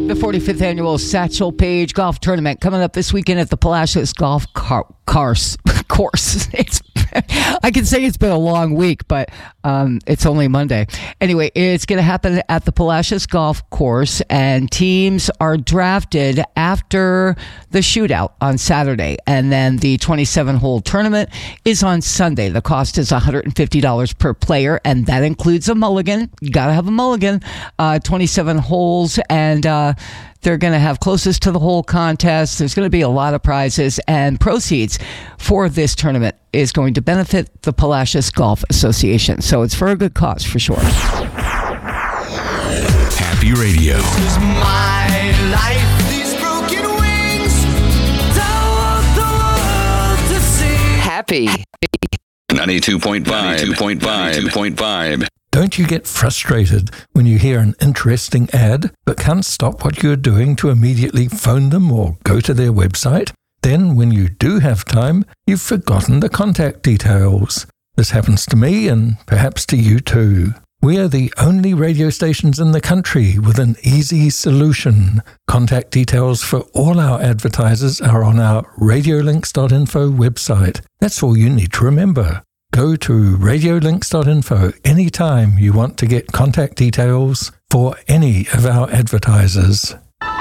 The 45th annual Satchel Paige Golf Tournament coming up this weekend at the Palacios Golf Course. It's I can say it's been a long week, but it's only Monday. Anyway, it's going to happen at the Palacios Golf Course, and teams are drafted after the shootout on Saturday, and then the 27-hole tournament is on Sunday. The cost is $150 per player, and that includes a mulligan. You got to have a mulligan. 27 holes, and they're going to have closest to the hole contest. There's going to be a lot of prizes, and proceeds for this tournament is going to benefit the Palacios Golf Association. So it's for a good cause, for sure. Happy Radio. This is my life. These broken wings don't want the world to see. Happy. 92.5. Don't you get frustrated when you hear an interesting ad but can't stop what you're doing to immediately phone them or go to their website? Then, when you do have time, you've forgotten the contact details. This happens to me and perhaps to you too. We are the only radio stations in the country with an easy solution. Contact details for all our advertisers are on our radiolinks.info website. That's all you need to remember. Go to radiolinks.info anytime you want to get contact details for any of our advertisers.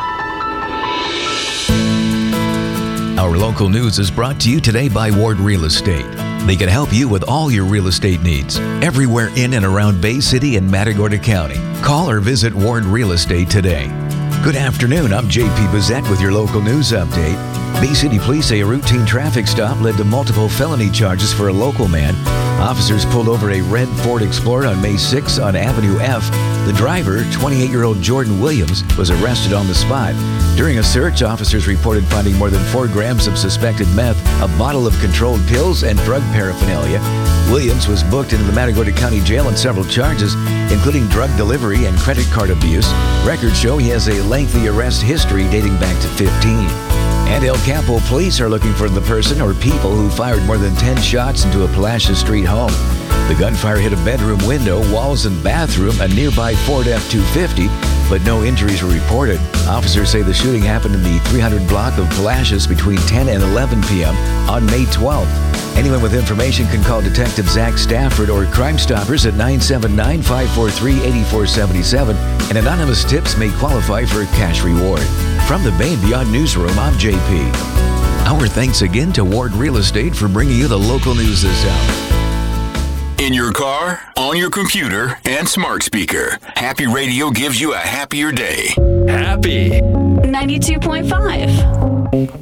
Our local news is brought to you today by Ward Real Estate. They can help you with all your real estate needs, everywhere in and around Bay City and Matagorda County. Call or visit Ward Real Estate today. Good afternoon, I'm JP Bizette with your local news update. Bay City Police say a routine traffic stop led to multiple felony charges for a local man. Officers pulled over a red Ford Explorer on May 6 on Avenue F. The driver, 28-year-old Jordan Williams, was arrested on the spot. During a search, officers reported finding more than 4 grams of suspected meth, a bottle of controlled pills, and drug paraphernalia. Williams was booked into the Matagorda County Jail on several charges, including drug delivery and credit card abuse. Records show he has a lengthy arrest history dating back to 15. And El Campo police are looking for the person or people who fired more than 10 shots into a Palacios Street home. The gunfire hit a bedroom window, walls, and bathroom, a nearby Ford F-250, but no injuries were reported. Officers say the shooting happened in the 300 block of Palacios between 10 and 11 p.m. on May 12th. Anyone with information can call Detective Zach Stafford or Crime Stoppers at 979-543-8477, and anonymous tips may qualify for a cash reward. From the Bay and Beyond Newsroom, I'm JP. Our thanks again to Ward Real Estate for bringing you the local news this hour. In your car, on your computer, and smart speaker, Happy Radio gives you a happier day. Happy 92.5.